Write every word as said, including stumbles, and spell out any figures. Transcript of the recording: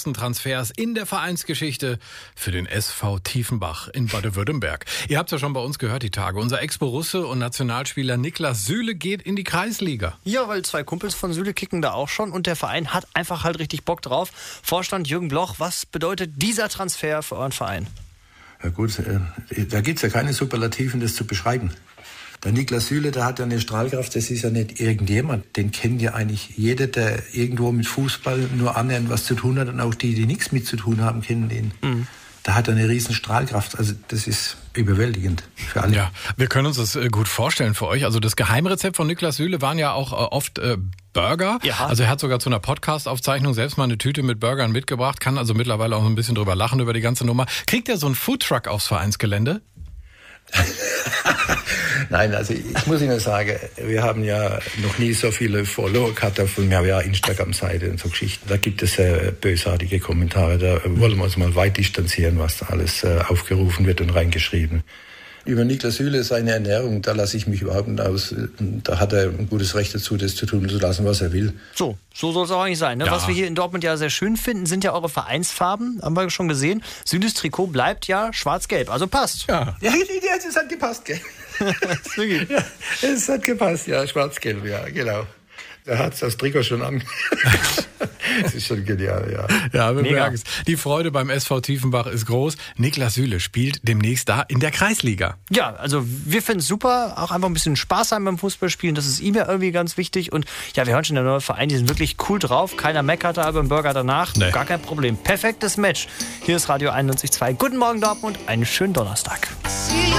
größten Transfers in der Vereinsgeschichte für den S V Tiefenbach in Baden-Württemberg. Ihr habt ja schon bei uns gehört die Tage. Unser Ex-Borusse und Nationalspieler Niklas Süle geht in die Kreisliga. Ja, weil zwei Kumpels von Süle kicken da auch schon und der Verein hat einfach halt richtig Bock drauf. Vorstand Jürgen Bloch, was bedeutet dieser Transfer für euren Verein? Ja gut, äh, da gibt es ja keine Superlativen, das zu beschreiben. Der Niklas Süle, der hat ja eine Strahlkraft, das ist ja nicht irgendjemand. Den kennt ja eigentlich jeder, der irgendwo mit Fußball nur annähernd was zu tun hat, und auch die, die nichts mit zu tun haben, kennen ihn. Mhm. Da hat er eine riesen Strahlkraft, also das ist überwältigend für alle. Ja, wir können uns das gut vorstellen für euch. Also das Geheimrezept von Niklas Süle waren ja auch oft äh, Burger. Ja. Also er hat sogar zu einer Podcast-Aufzeichnung selbst mal eine Tüte mit Burgern mitgebracht, kann also mittlerweile auch ein bisschen drüber lachen über die ganze Nummer. Kriegt er so einen Foodtruck aufs Vereinsgelände? Nein, also ich muss Ihnen sagen, wir haben ja noch nie so viele Follower gehabt, wir haben ja Instagram-Seite und so Geschichten. Da gibt es äh, bösartige Kommentare, da wollen wir uns mal weit distanzieren, was da alles äh, aufgerufen wird und reingeschrieben. Über Niklas Süle, seine Ernährung, da lasse ich mich überhaupt nicht aus. Da hat er ein gutes Recht dazu, das zu tun und zu lassen, was er will. So, so soll es auch eigentlich sein. Ne? Ja. Was wir hier in Dortmund ja sehr schön finden, sind ja eure Vereinsfarben. Haben wir schon gesehen. Süles Trikot bleibt ja schwarz-gelb, also passt. Ja, ja, es hat gepasst, gell? Ja, es hat gepasst, ja, schwarz-gelb, ja, genau. Da hat das Trikot schon an. Das ist schon genial, ja. Ja, wir merken es. Die Freude beim S V Tiefenbach ist groß. Niklas Süle spielt demnächst da in der Kreisliga. Ja, also wir finden es super. Auch einfach ein bisschen Spaß haben beim Fußballspielen. Das ist ihm ja irgendwie ganz wichtig. Und ja, wir hören schon, der neue Verein, die sind wirklich cool drauf. Keiner meckert da über den Burger danach. Nee. Gar kein Problem. Perfektes Match. Hier ist Radio einundneunzig Komma zwei. Guten Morgen, Dortmund. Einen schönen Donnerstag.